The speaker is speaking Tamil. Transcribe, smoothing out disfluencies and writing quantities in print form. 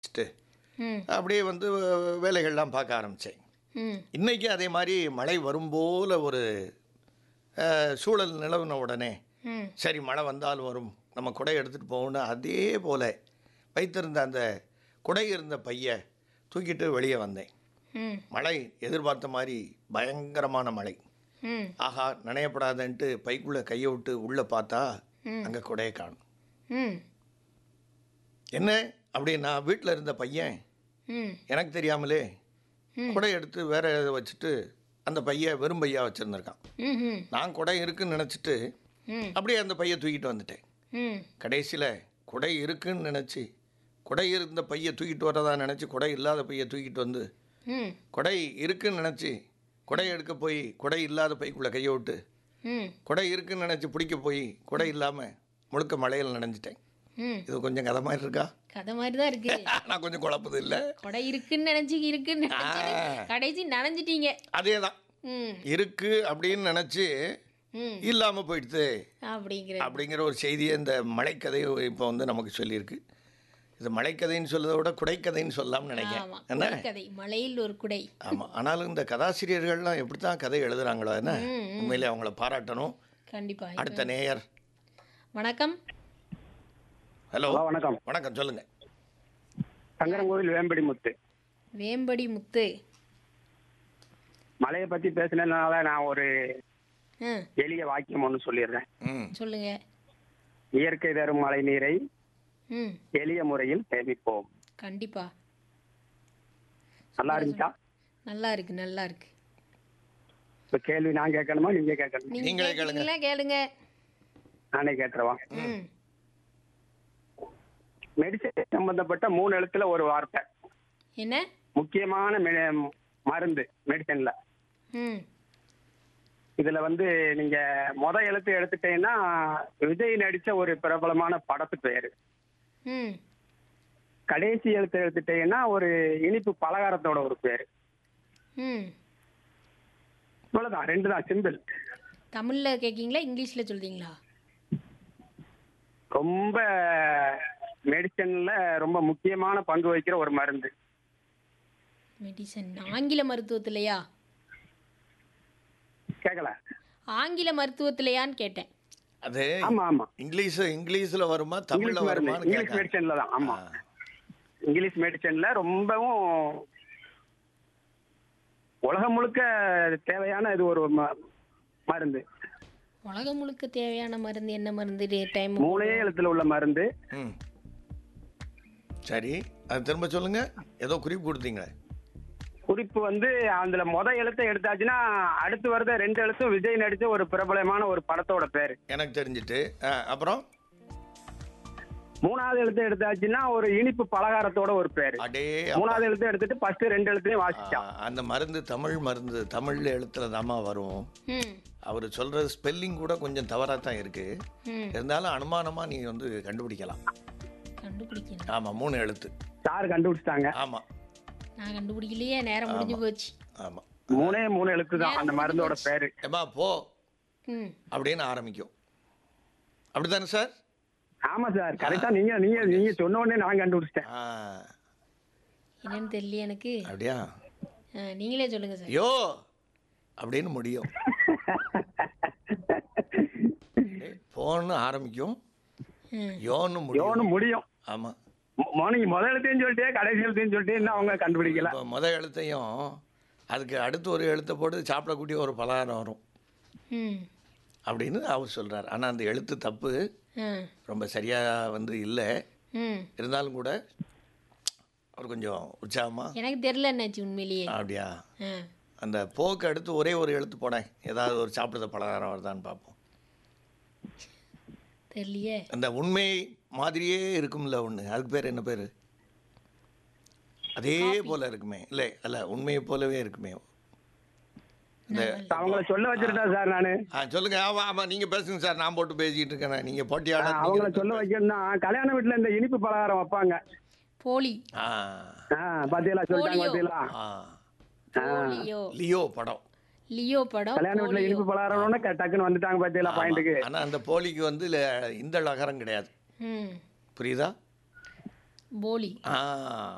வச்சுட்டு ம். அப்படியே வந்து வேலைகள்லாம் பார்க்க ஆரம்பித்தேன். ம். இன்றைக்கி அதே மாதிரி மழை வரும் போல் ஒரு சூழல் நிலவுன உடனே ம். சரி மழை வந்தாலும் வரும் நம்ம குடை எடுத்துகிட்டு போகணுன்னு அதே போல் வைத்திருந்த அந்த குடை இருந்த பையை தூக்கிட்டு வெளியே வந்தேன். ம். மழை எதிர்பார்த்த மாதிரி பயங்கரமான மழை. ம். ஆஹா நனையப்படாதன்ட்டு பைக்குள்ளே கையை விட்டு உள்ளே பார்த்தா ம். அங்கே குடையை காணும். ம். என்ன அப்படின்னா வீட்டில் இருந்த பையன் ம். எனக்கு தெரியாமலே ம். குடை எடுத்து வேற எதை வச்சுட்டு அந்த பையை வெறும் பையா வச்சுருந்துருக்கான். ம்ஹும். நான் குடை இருக்குன்னு நினச்சிட்டு ம். அப்படியே அந்த பையை தூக்கிட்டு வந்துட்டேன். ம். கடைசியில் குடை இருக்குன்னு நினச்சி குடை இருந்த பையை தூக்கிட்டு வரதா நினச்சி குடை இல்லாத பையை தூக்கிட்டு வந்து ம். குடை இருக்குன்னு நினச்சி குடை எடுக்க போய் குடை இல்லாத பைக்குள்ளே கையை விட்டு ம். குடை இருக்குன்னு நினச்சி பிடிக்க போய் குடை இல்லாமல் முழுக்க மழையில் நனைஞ்சிட்டேன். ம். இது கொஞ்சம் கதை மாதிரி இருக்கா? கதை மாதிரி தான் இருக்கு. நான் கொஞ்சம் குழப்பது இல்லை. கொடை இருக்குன்னு நினைச்சு கடைசி நனைஞ்சிட்டீங்க. அதே தான் ம். இருக்கு அப்படின்னு நினச்சி ம். இல்லாமல் போயிடுது அப்படிங்கிற ஒரு செய்தியை இந்த மழைக்கதை இப்போ வந்து நமக்கு சொல்லியிருக்கு. இது மழைக்கதைன்னு சொல்றதை விட குடைக்கதைன்னு சொல்லலாம்னு நினைக்கிறேன். ஆமா, என்ன? கதை மலையில் ஒரு குடை. ஆமாம். ஆனாலும் இந்த கதாசிரியர்கள்லாம் எப்படி தான் கதை எழுதுறாங்களோ என்ன, உண்மையிலே அவங்கள பாராட்டணும். கண்டிப்பா. அடுத்த நேயர். வணக்கம். ஹலோ வணக்கம். வணக்கம், சொல்லுங்க. சங்கரங்கோவில் வேம்படி முத்து. வேம்படி முத்து. மழையை பத்தி பேசினதுனால நான் ஒரு ம். எளிய வாக்கியம் ஒன்று சொல்லிடுறேன். ம் சொல்லுங்க. இயற்கை தரும் மழை நீரை ம். எளிய முறையில் சேமிப்போம். கண்டிப்பா. நல்லா இருந்துச்சா? நல்லா இருக்கு, நல்லா இருக்கு. இப்ப கேள்வி நான் கேட்கணுமா நீங்க கேட்கணுமா? நீங்களே கேளுங்க. கேளுங்க. கேளுங்க. நானே கேட்டுருவா. ம். மெடிசன் சம்பந்தப்பட்ட 3 எழுத்துல ஒரு வார்த்தை. என்ன? முக்கியமான மருந்து மெடிசன்ல. ம். இதுல வந்து நீங்க எழுத்து எடுத்துட்டீங்கன்னா விஜய் நடிச்ச ஒரு பிரபலமான படத்து பேரு. ம். கடைசி எழுத்து எடுத்துட்டீங்கன்னா ஒரு இனிப்பு பலகாரத்தோட ஒரு பேரு. ம். இவ்வளவுதான், 2 தான், சிம்பிள். தமிழ்ல கேக்கீங்களா இங்கிலீஷ்ல சொல்றீங்களா? ரொம்ப மெடிசன்ல ரொம்ப முக்கியமான பங்கு வகிக்கிற ஒரு மருந்து. மெடிசன் ஆங்கில மருத்துவத்திலையா? கேட்கல. ஆங்கில மருத்துவத்திலையான்னு கேட்டேன். அது ஆமா ஆமா, இங்கிலீஷ்ல வருமா தமிழ்ல இங்கிலீஷ் மருந்து, வருமான்னு இங்கிலீஷ் கேட்க. மெடிசன்ல தான். ஆமா, இங்கிலீஷ் மெடிசன்ல உலகம் முழுக்க தேவையான இது ஒரு மருந்து. உலகம் முழுக்க தேவையான மருந்து என்ன மருந்து? டைம் 3 எழுத்துல உள்ள மருந்து. ம் சரி, அது திரும்ப சொல்லுங்க. ஏதோ குறிப்பு கொடுத்தீங்களே. குறிப்பு வந்து அதுல எழுத்தை எடுத்தாச்சுன்னா அடுத்து வரத 2 எழுத்தும் விஜய் நடிச்ச ஒரு பிரபலமான ஒரு படத்தோட பேரு எனக்கு தெரிஞ்சிட்டு. அப்புறம் 3வது எழுத்தை எடுத்தாச்சுன்னா ஒரு இனிப்பு பலகாரத்தோட ஒரு பேரு. அடே 3வது எழுத்தை எடுத்துட்டு ஃபர்ஸ்ட் 2 எழுத்தையும் வாசிச்சான். அந்த மருந்து மருந்து தமிழ் எழுத்துல தாமா வரும். ம். அவர் சொல்றது ஸ்பெல்லிங் கூட கொஞ்சம் தவறா தான் இருக்கு. ம். இருந்தாலும் அனுமானமா நீ வந்து கண்டுபிடிக்கலாம். கண்டுபிடிக்கணும். ஆமா, 3 எழுத்து. சார் கண்டுபிடிச்சிட்டாங்க. ஆமா நான் கண்டுபிடிக்கலையே, நேரம் முடிஞ்சு போச்சு. ஆமா, 3 எழுத்து தான் அந்த மருந்தோட பேரு. ஏமா போ ம். அப்படின்னு ஆரம்பிக்கும். அப்படித்தானே சார்? ஆமா சார், கரெக்டா. நீங்க சொன்ன உடனே நான் கண்டுபிடிச்சிட்டேன். என்னன்னு தெரியல எனக்கு. அப்படியா? நீங்களே சொல்லுங்க சார். யோ அப்படின்னு முடியும். போன்னு ஆரம்பிக்கும், ம். யோன்னு யோன்னு முடியும். ஆமா, நீங்க எழுத்தையும் சொல்லிட்டே கடைசி எழுத்தையும் சொல்லிட்டே இன்னும் அவங்க கண்டுபிடிக்கல. இப்போ எழுத்தையும் அதுக்கு அடுத்து ஒரு எழுத்தை போட்டு சாப்பிடக்கூடிய ஒரு பலகாரம் வரும் ம். அப்படின்னு அவர் சொல்றார். ஆனா அந்த எழுத்து தப்பு, ம். ரொம்ப சரியா வந்து இல்லை. ம். இருந்தாலும் கூட அவர் கொஞ்சம் உற்சாகமா. எனக்கு தெரியல என்னாச்சு உண்மையிலேயே. அப்படியா? ம். அந்த போக்கு அடுத்து ஒரே ஒரு எழுத்து போனேன், ஏதாவது ஒரு சாப்பிடுற பலகாரம் வருதான்னு பார்ப்போம். தெரியலையே. அந்த உண்மை மாதிரியே இருக்கும்ல ஒன்று, அதுக்கு பேர் என்ன பேர்? அதே போல இருக்குமே. இல்லை அல்ல, உண்மையை போலவே இருக்குமே. இந்த அவங்கள சொல்ல வச்சிருந்தா சார் நானு. சொல்லுங்க. ஆமா ஆமா, நீங்க பேசுங்க சார், நான் போட்டு பேசிக்கிட்டு இருக்கேன். நீங்க போட்டியாளர். அவங்கள சொல்ல வைக்கணும்னா கல்யாண வீட்டுல இந்த இனிப்பு பலகாரம் வைப்பாங்க. போலி. பாத்தீங்களா, சொல்லிட்டாங்க பாத்தீங்களா. போலியோ. லியோ படம். லியோ படம். கல்யாண வீட்டுல இனிப்பு பலகாரம்னு டக்குன்னு வந்துட்டாங்க பாத்தீங்களா பாயிண்ட்டுக்கு. ஆனா அந்த போலிக்கு வந்து இந்த லகரம் கிடையாது. ம். புரியுதா? போலி.